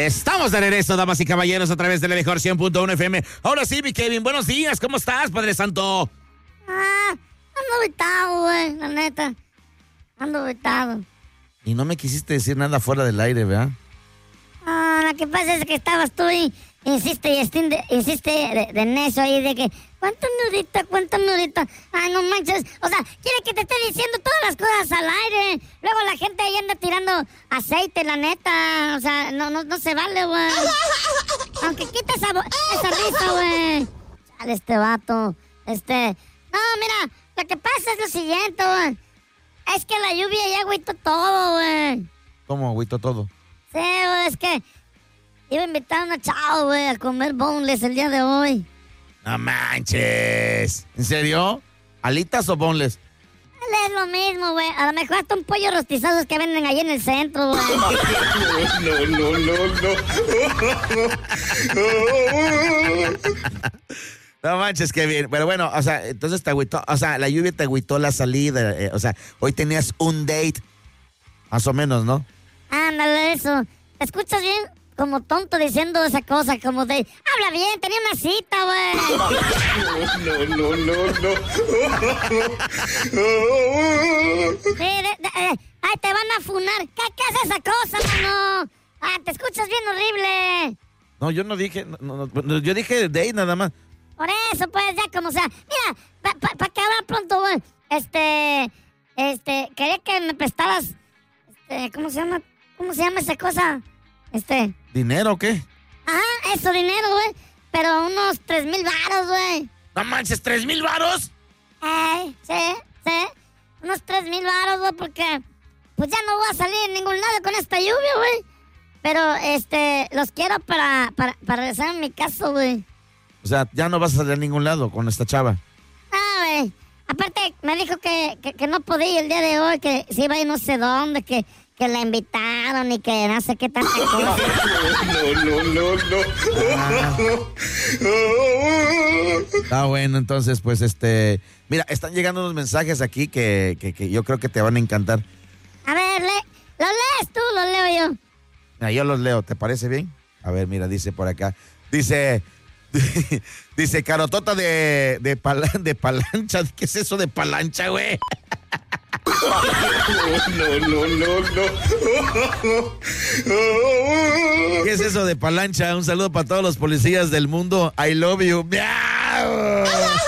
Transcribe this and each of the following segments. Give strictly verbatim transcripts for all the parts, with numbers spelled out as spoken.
Estamos de regreso, damas y caballeros, a través de la mejor cien punto uno F M. Ahora sí, mi Kevin, buenos días, ¿cómo estás, Padre Santo? Ah, ando agüitado, güey, la neta. Ando agüitado. Y no me quisiste decir nada fuera del aire, ¿verdad? Ah, lo que pasa es que estabas tú y insiste y estinde, insiste de, de necio ahí de que ¿cuánto nudito, cuánto nudito? Ay, no manches, o sea, quiere que te esté diciendo todas las cosas al aire. Luego la gente ahí anda tirando aceite, la neta. O sea, no, no, no se vale, güey. Aunque quita esa, esa risa, güey. Chale, este vato. Este... No, mira, lo que pasa es lo siguiente, güey. Es que la lluvia ya agüitó todo, güey. ¿Cómo agüitó todo? Sí, güey, es que iba a invitar a una chava, güey, a comer boneless el día de hoy. No manches. ¿En serio? ¿Alitas o boneless? Es lo mismo, güey. A lo mejor hasta un pollo rostizado que venden ahí en el centro, güey. No, no, no, no. No manches, qué bien. Pero bueno, o sea, entonces te agüitó, o sea, la lluvia te agüitó la salida. Eh, o sea, hoy tenías un date, más o menos, ¿no? Ándale, eso. ¿Te escuchas bien? Como tonto diciendo esa cosa, como de, habla bien, tenía una cita, güey. No, no, no, no. Sí, de, de, eh, ay, te van a funar. ¿Qué, qué es esa cosa, mano? Ah, te escuchas bien horrible. No, yo no dije, no, no, no, yo dije date nada más. Por eso, pues, ya como sea. Mira, para pa, pa que hablar pronto, güey. Este, este, quería que me prestaras, este, ¿cómo se llama? ¿Cómo se llama esa cosa? Este... ¿Dinero o qué? Ajá, eso, dinero, güey. Pero unos tres mil varos, güey. ¿No manches, tres mil varos? Eh, sí, sí. Unos tres mil varos, güey, porque pues ya no voy a salir en ningún lado con esta lluvia, güey. Pero, este, los quiero para, para, para regresar a mi casa, güey. O sea, ya no vas a salir a ningún lado con esta chava. Ah, güey. Aparte, me dijo que, que, que no podía el día de hoy, que se iba a ir no sé dónde, que... que la invitaron y que no sé qué tanta cosa. No, no, no, no. Ah. Está bueno, entonces, pues, este... Mira, están llegando unos mensajes aquí que, que, que yo creo que te van a encantar. A ver, le, ¿lo lees tú? ¿Lo leo yo? Mira, yo los leo, ¿te parece bien? A ver, mira, dice por acá. Dice... Dice, carotota de, de, pala, de palancha. ¿Qué es eso de palancha, güey? No, no, no, no. ¿Qué es eso de palancha? Un saludo para todos los policías del mundo. I love you. ¡Miau!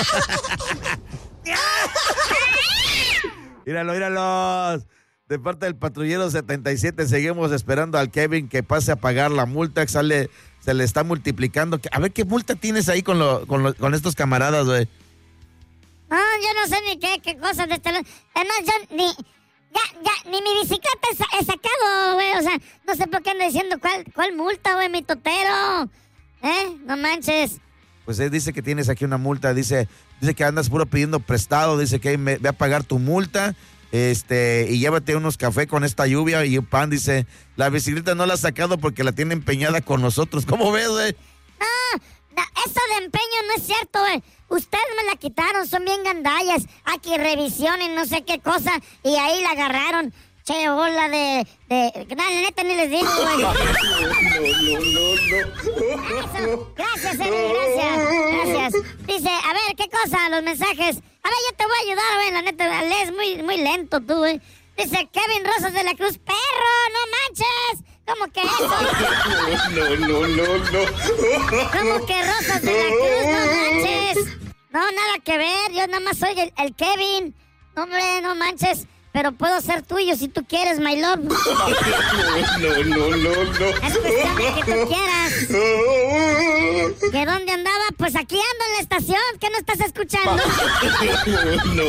Míralo, míralos. De parte del patrullero setenta y siete, seguimos esperando al Kevin que pase a pagar la multa que sale, se le está multiplicando. A ver, ¿qué multa tienes ahí con, lo, con, lo, con estos camaradas, güey? No, yo no sé ni qué, qué cosas de este... Además, yo ni... Ya, ya, ni mi bicicleta he, he sacado, güey. O sea, no sé por qué ando diciendo cuál, cuál multa, güey, mi totero. ¿Eh? No manches. Pues él dice que tienes aquí una multa, dice, dice que andas puro pidiendo prestado, dice que me, ve a pagar tu multa, este, y llévate unos café con esta lluvia y un pan, dice, la bicicleta no la ha sacado porque la tiene empeñada con nosotros. ¿Cómo ves, güey? No, no, eso de empeño no es cierto, güey. Ustedes me la quitaron, son bien gandallas. Aquí revisión y no sé qué cosa, y ahí la agarraron. Che, bola de... de... No, la neta ni les digo, güey. No, no, no, Eso. Gracias, Eri, gracias. Gracias. Dice, a ver, ¿qué cosa? Los mensajes. A ver, yo te voy a ayudar, güey. La neta, lees muy, muy lento tú, güey. Dice, Kevin Rosas de la Cruz. ¡Perro! ¡No manches! ¿Cómo que eso? no, no, no, no. ¿Cómo que Rosas de la Cruz? ¡No manches! No, nada que ver. Yo nada más soy el, el Kevin. No, hombre, no manches. Pero puedo ser tuyo si tú quieres, my love. No, no, no, no. Es cuestión de que tú quieras. ¿Que dónde andaba? Pues aquí ando en la estación. ¿Qué no estás escuchando? No,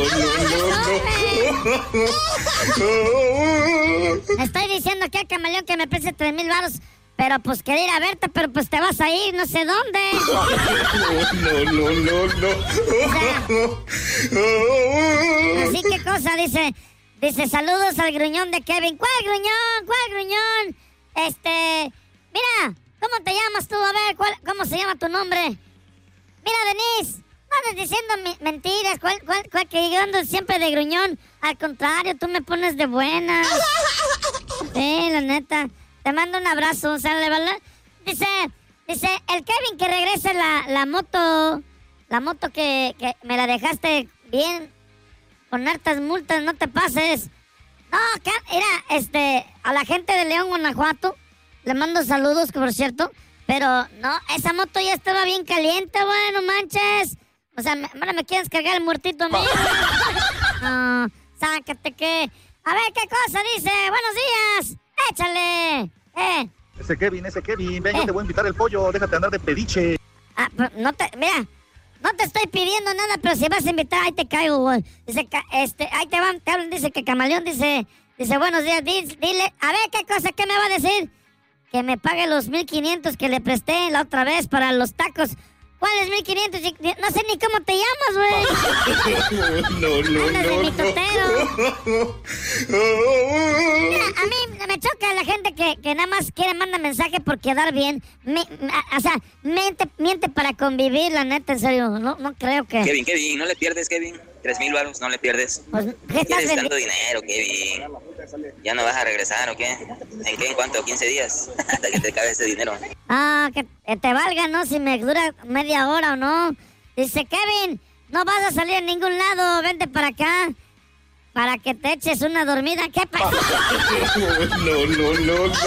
no, no, no. Estoy diciendo que al camaleón que me preste tres mil varos. Pero pues quería ir a verte, pero pues te vas a ir, no sé dónde. No, no, no, no. O sea, así que cosa, dice... Dice, saludos al gruñón de Kevin. ¿Cuál gruñón? ¿Cuál gruñón? Este... Mira, ¿cómo te llamas tú? A ver, ¿cuál, ¿cómo se llama tu nombre? Mira, Denise, no andes diciendo mi, mentiras. ¿Cuál, cuál, cuál que yo ando siempre de gruñón? Al contrario, tú me pones de buena. Sí, la neta. Te mando un abrazo, ¿sale, ¿verdad? Dice, dice, el Kevin que regrese la, la moto, la moto que, que me la dejaste bien, con hartas multas, no te pases. No, acá, mira, este, a la gente de León, Guanajuato, le mando saludos, por cierto, pero no, esa moto ya estaba bien caliente, güey, no manches. O sea, me- ahora me quieres cargar el muertito a mí. No, sácate que... A ver, ¿qué cosa dice? Buenos días, échale. Eh, Ese Kevin, ese Kevin, ven, Eh. yo te voy a invitar el pollo, déjate andar de pediche. ah, pero no te, mira, no te estoy pidiendo nada, pero si vas a invitar, ahí te caigo, güey. Dice, ca- este, ahí te van, te hablan, dice que Camaleón dice, dice, buenos días, di- dile, a ver, ¿qué cosa, qué me va a decir? Que me pague los mil quinientos que le presté la otra vez para los tacos. ¿Cuáles mil quinientos? No sé ni cómo te llamas, güey. No, no, Andas de no, mitotero. no. Mira, a mí me choca la gente que, que nada más quiere mandar mensaje por quedar bien. Me- a- o sea, miente, miente para convivir, la neta, en serio. No, no creo que... Kevin, Kevin, no le pierdes, Kevin. Tres mil baros, no le pierdes. Pues, ¿qué estás ¿Quieres tanto vendiendo? dinero, Kevin? ¿Ya no vas a regresar o qué? ¿En qué? ¿En cuánto? ¿quince días? Hasta que te acabe ese dinero. Ah, que que te valga, ¿no? Si me dura media hora o no. Dice, Kevin, no vas a salir a ningún lado, vente para acá. Para que te eches una dormida. ¿Qué pasa? No, no, no, no.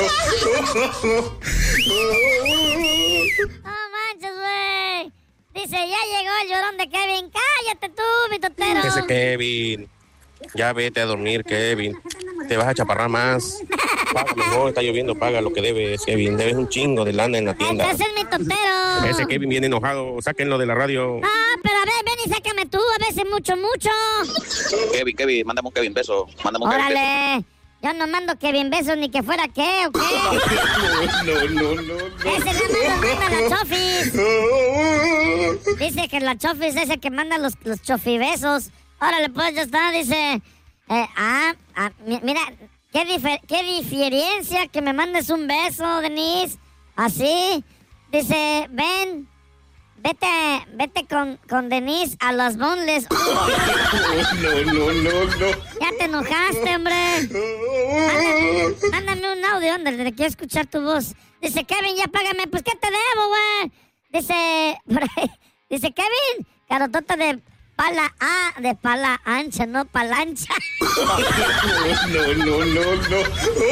No manches, güey. Dice, ya llegó el llorón de Kevin. Cállate tú, mi totero. Ese Kevin. Ya vete a dormir, Kevin. Te vas a chaparrar más. Paga mejor, está lloviendo, paga lo que debes, Kevin. Debes un chingo de lana en la tienda. Ese es mi totero. Ese Kevin viene enojado. Sáquenlo de la radio. Ah, pero a ver, ven y sácame tú, a veces mucho, mucho. Kevin, Kevin, mándame un Kevin beso. Mándame un Kevin beso. Órale. Yo no mando Kevin besos ni que fuera qué, ¿o qué? No, no, no, no. Ese nada más los manda la Chofis. Dice que la Chofis es el que manda los, los chofibesos. Órale, pues ya está, dice. Eh, ah, ah, mi- mira, qué, difer- qué diferencia que me mandes un beso, Denise. Así. Dice, ven, vete, vete con, con Denise a las bonles. No, no, no, no. Ya te enojaste, hombre. Mándame, mándame un audio, donde le quiero escuchar tu voz. Dice, Kevin, ya págame. Pues, ¿qué te debo, güey? Dice, por ahí, dice, Kevin, carotota de pala A, de pala ancha, no palancha. No, no, no, no.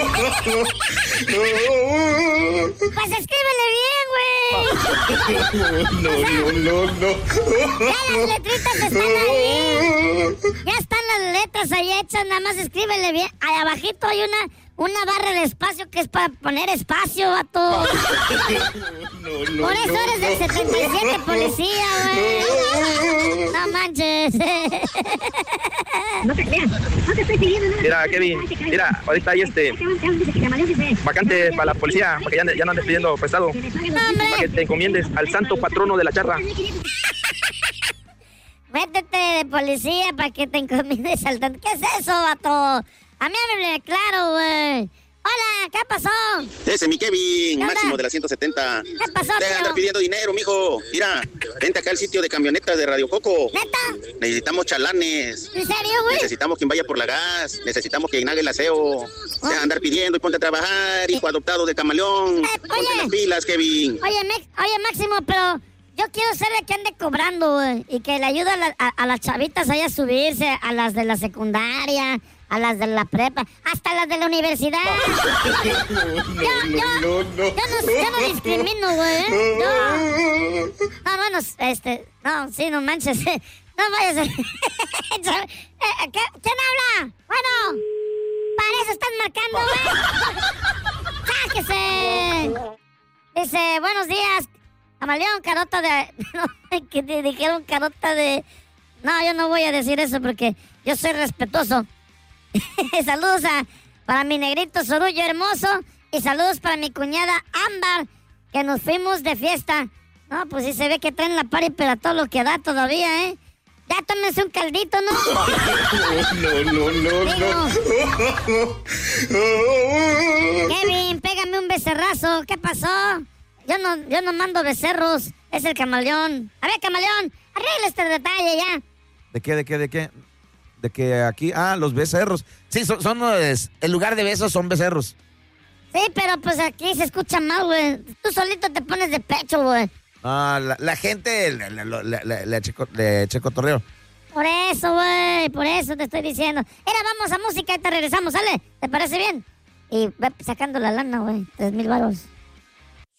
Pues escríbele bien, güey. No, no, no, no. Ya las letritas están ahí. Ya están las letras ahí hechas, nada más escríbele bien. Ahí abajito hay una, una barra de espacio que es para poner espacio, vato. No, no, Por eso eres del setenta y siete, policía, güey. No manches. No te creas, no te estoy pidiendo nada. Mira, Kevin, mira, ahorita hay este vacante para la policía, para que ya, ya no andes pidiendo prestado, para que te encomiendes al santo patrono de la charra. Métete de policía para que te encomiendes al tanto. ¿Qué es eso, vato? A mí háblame claro, güey. Hola, ¿qué pasó? Ese mi Kevin, ¿Qué onda? máximo de la ciento setenta. ¿Qué pasó, Deja de andar tío? pidiendo dinero, mijo. Mira, vente acá al sitio de camionetas de Radio Coco. ¿Neta? Necesitamos chalanes. ¿En serio, güey? Necesitamos quien vaya por la gas. Necesitamos quien haga el aseo. Deja de andar pidiendo y ponte a trabajar. Hijo adoptado de camaleón. Eh, Ponte oye. las pilas, Kevin. Oye, Mex- oye, Máximo, pero yo quiero ser el que ande cobrando, güey. Y que le ayude a, la- a- a las chavitas ahí a subirse, a las de la secundaria, a las de la prepa, hasta las de la universidad. no, no, no, no. Yo no, yo no discrimino, güey. ¿eh? Yo- No, bueno, este, no, sí, no manches. No vayas a... Eh, ¿qué- ¿Quién habla? Bueno, para eso están marcando, güey. ¡Sáquese! Dice, buenos días, camaleón, carota de... No, que te dijeron carota de... No, yo no voy a decir eso porque yo soy respetuoso. Saludos a, para mi negrito Sorullo hermoso y saludos para mi cuñada Ámbar, que nos fuimos de fiesta. No, pues sí se ve que traen la pari, pero a todo lo que da todavía, ¿eh? Ya tómense un caldito, ¿no? No, no, no, no. Kevin, pégame un becerrazo. ¿Qué pasó? Yo no, yo no mando becerros. Es el camaleón. A ver, camaleón, arregla este detalle ya. ¿De qué, de qué, de qué? De que aquí, ah, los becerros. Sí, son, son es, el lugar de besos son becerros. Sí, pero pues aquí se escucha mal, güey. Tú solito te pones de pecho, güey. Ah, la, la gente le, le, le, le, le eché co- le eché cotorreo. Por eso, güey, por eso te estoy diciendo. Era, vamos a música y te regresamos, ¿sale? ¿Te parece bien? Y ve sacando la lana, güey, tres mil baros.